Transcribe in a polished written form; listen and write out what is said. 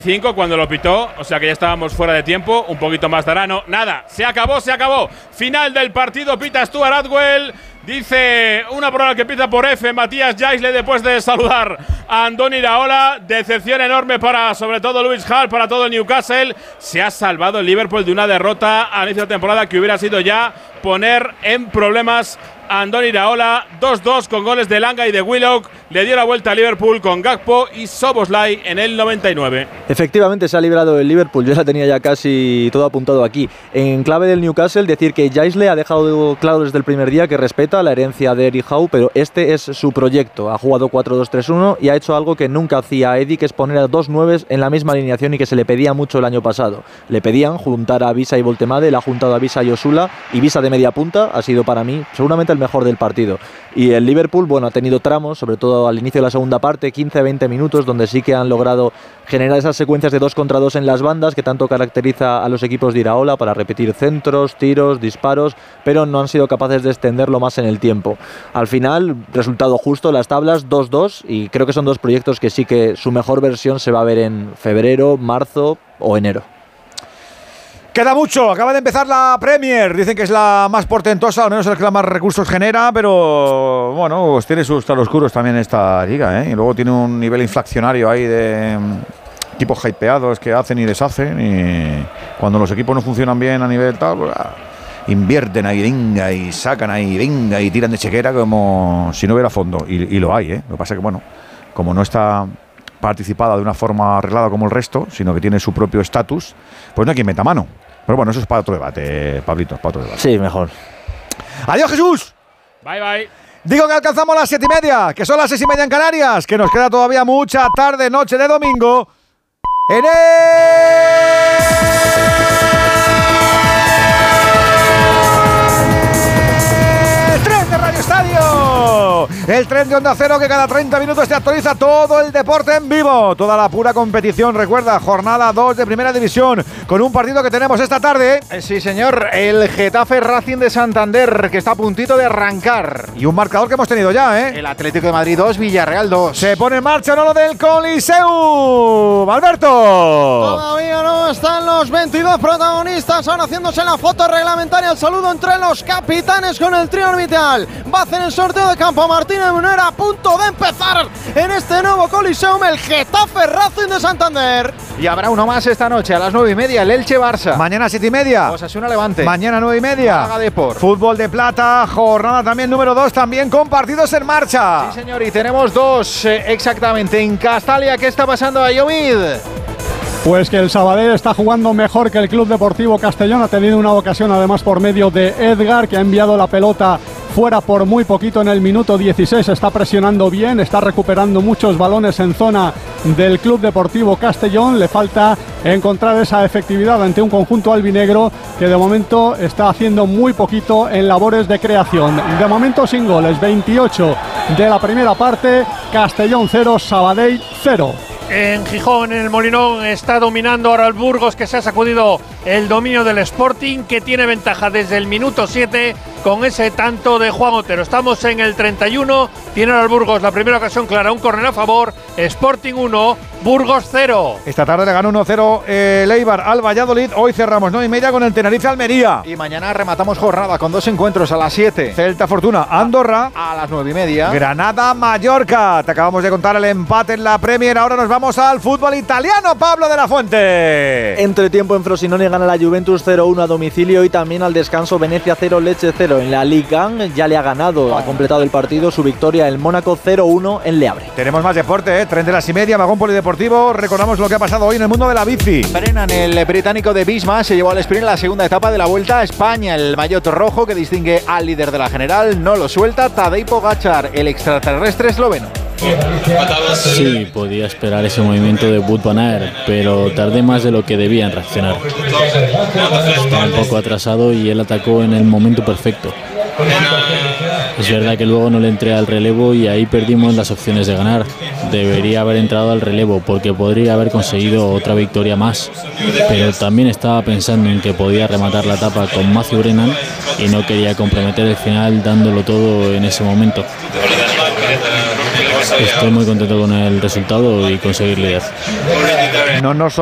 5 cuando lo pitó, o sea que ya estábamos fuera de tiempo, un poquito más dará, no, nada, se acabó, final del partido, pita Stuart Atwell, dice una prueba que empieza por F, Matías Jaisle después de saludar a Andoni Iraola, decepción enorme para sobre todo Lewis Hall, para todo el Newcastle, se ha salvado el Liverpool de una derrota a inicio de temporada que hubiera sido ya poner en problemas a Andoni Iraola. 2-2 con goles de Langa y de Willock. Le dio la vuelta a Liverpool con Gakpo y Szoboszlai en el 99. Efectivamente se ha librado el Liverpool. Yo la tenía ya casi todo apuntado aquí. En clave del Newcastle, decir que Jaisle ha dejado claro desde el primer día que respeta la herencia de Eddie Howe, pero este es su proyecto. Ha jugado 4-2-3-1 y ha hecho algo que nunca hacía Eddie, que es poner a 2 9s en la misma alineación y que se le pedía mucho el año pasado. Le pedían juntar a Visa y Voltemade, le ha juntado a Visa y Osula, y Visa de media punta ha sido para mí seguramente el mejor del partido. Y el Liverpool, bueno, ha tenido tramos, sobre todo al inicio de la segunda parte, 15-20 minutos, donde sí que han logrado generar esas secuencias de 2 contra 2 en las bandas que tanto caracteriza a los equipos de Iraola para repetir centros, tiros, disparos, pero no han sido capaces de extenderlo más en el tiempo. Al final, resultado justo, las tablas 2-2, y creo que son 2 proyectos que sí que su mejor versión se va a ver en febrero, marzo o enero. Queda mucho, acaba de empezar la Premier, dicen que es la más portentosa, al menos es la que más recursos genera, pero bueno, pues tiene sus claroscuros también esta liga, ¿eh? Y luego tiene un nivel inflacionario ahí de equipos hypeados que hacen y deshacen, y cuando los equipos no funcionan bien a nivel tal, pues, invierten ahí, venga, y sacan ahí, venga, y tiran de chequera como si no hubiera fondo, y lo hay, ¿eh? Lo que pasa es que, bueno, como no está participada de una forma arreglada como el resto, sino que tiene su propio estatus, pues no hay quien meta mano. Pero bueno, eso es para otro debate, Pablito, para otro debate. Sí, mejor. ¡Adiós, Jesús! Bye, bye. Digo que alcanzamos las 7:30, que son las 6:30 en Canarias, que nos queda todavía mucha tarde, noche de domingo. En el tren de Radio Estadio, el tren de Onda Cero que cada 30 minutos te actualiza todo el deporte en vivo, toda la pura competición. Recuerda, jornada 2 de Primera División, con un partido que tenemos esta tarde. Sí, señor, el Getafe Racing de Santander, que está a puntito de arrancar. Y un marcador que hemos tenido ya, ¿eh? El Atlético de Madrid 2, Villarreal 2. Se pone en marcha lo del Coliseum. Alberto. Todavía no están los 22 protagonistas, ahora haciéndose la foto reglamentaria, el saludo entre los capitanes con el trío orbital. Va a hacer el sorteo de campo Martínez Munera, a punto de empezar en este nuevo Coliseum, el Getafe Racing de Santander. Y habrá uno más esta noche a las 9:30, el Elche Barça. Mañana 7:30. Osasuna Levante. Mañana 9:30. Málaga Depor. Fútbol de plata, jornada también número 2, también con partidos en marcha. Sí, señor, y tenemos 2 exactamente en Castalia. ¿Qué está pasando ahí, Omid? Pues que el Sabadell está jugando mejor que el Club Deportivo Castellón. Ha tenido una ocasión además por medio de Edgar, que ha enviado la pelota fuera por muy poquito en el minuto 16. Está presionando bien, está recuperando muchos balones en zona del Club Deportivo Castellón. Le falta encontrar esa efectividad ante un conjunto albinegro que de momento está haciendo muy poquito en labores de creación. De momento sin goles, 28 de la primera parte, Castellón 0, Sabadell 0. En Gijón, en el Molinón, está dominando ahora el Burgos, que se ha sacudido el dominio del Sporting, que tiene ventaja desde el minuto 7 con ese tanto de Juan Otero. Estamos en el 31, tiene ahora el Burgos la primera ocasión clara, un córner a favor, Sporting 1, Burgos 0. Esta tarde le ganó 1-0 el Eibar al Valladolid. Hoy cerramos 9:30 con el Tenerife Almería. Y mañana rematamos jornada con 2 encuentros a las 7. Celta Fortuna Andorra a las 9:30. Granada Mallorca. Te acabamos de contar el empate en la Premier. Ahora nos vamos al fútbol italiano. Pablo de la Fuente. Entretiempo en Frosinone gana la Juventus 0-1 a domicilio, y también al descanso Venecia 0, Lecce 0. En la Liga ya le ha ganado, ha completado el partido, su victoria el Mónaco 0-1 en Le Havre. Tenemos más deporte, tren de las 6:30, vagón polideportivo. Recordamos lo que ha pasado hoy en el mundo de la bici. Frenan el británico de Visma, se llevó al sprint en la segunda etapa de la Vuelta a España. El maillot rojo que distingue al líder de la general no lo suelta Tadej Pogačar, el extraterrestre esloveno. Sí, podía esperar ese movimiento de Wout van Aert, pero tardé más de lo que debía en reaccionar. Estaba un poco atrasado y él atacó en el momento perfecto. Es verdad que luego no le entré al relevo y ahí perdimos las opciones de ganar. Debería haber entrado al relevo porque podría haber conseguido otra victoria más, pero también estaba pensando en que podía rematar la etapa con Matthew Brennan y no quería comprometer el final dándolo todo en ese momento. Estoy muy contento con el resultado y conseguir liderazgo. No nos